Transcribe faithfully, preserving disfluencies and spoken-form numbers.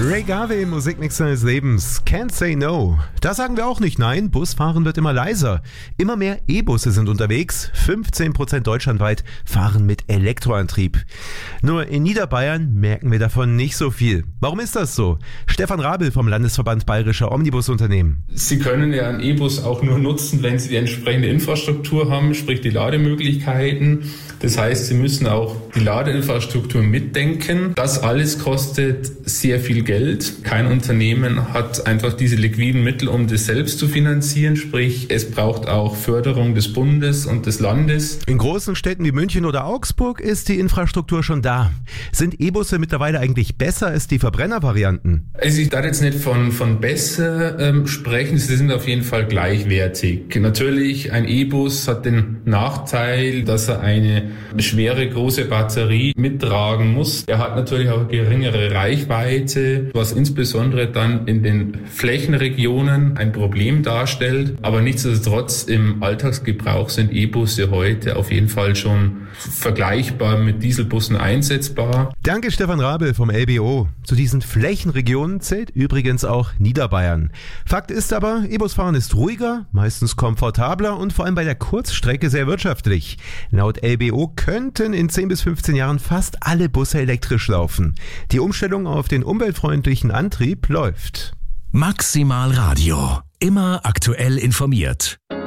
Ray Garvey, Musikmix seines Lebens. Can't say no. Da sagen wir auch nicht nein. Busfahren wird immer leiser. Immer mehr E-Busse sind unterwegs. fünfzehn Prozent deutschlandweit fahren mit Elektroantrieb. Nur in Niederbayern merken wir davon nicht so viel. Warum ist das so? Stefan Rabel vom Landesverband Bayerischer Omnibusunternehmen. Sie können ja einen E-Bus auch nur nutzen, wenn Sie die entsprechende Infrastruktur haben, sprich die Lademöglichkeiten. Das heißt, Sie müssen auch die Ladeinfrastruktur mitdenken. Das alles kostet sehr viel Geld. Kein Unternehmen hat einfach diese liquiden Mittel, um das selbst zu finanzieren. Sprich, es braucht auch Förderung des Bundes und des Landes. In großen Städten wie München oder Augsburg ist die Infrastruktur schon da. Sind E-Busse mittlerweile eigentlich besser als die Verbrennervarianten? Also ich darf jetzt nicht von, von besser ähm, sprechen. Sie sind auf jeden Fall gleichwertig. Natürlich, ein E-Bus hat den Nachteil, dass er eine schwere, große Batterie mittragen muss. Er hat natürlich auch geringere Reichweite, was insbesondere dann in den Flächenregionen ein Problem darstellt. Aber nichtsdestotrotz im Alltagsgebrauch sind E-Busse heute auf jeden Fall schon vergleichbar mit Dieselbussen einsetzbar. Danke Stefan Rabel vom L B O. Zu diesen Flächenregionen zählt übrigens auch Niederbayern. Fakt ist aber, E-Busfahren ist ruhiger, meistens komfortabler und vor allem bei der Kurzstrecke sehr wirtschaftlich. Laut L B O könnten in zehn bis fünfzehn Jahren fast alle Busse elektrisch laufen. Die Umstellung auf den umweltfreundlichen Antrieb läuft. Maximal Radio. Immer aktuell informiert.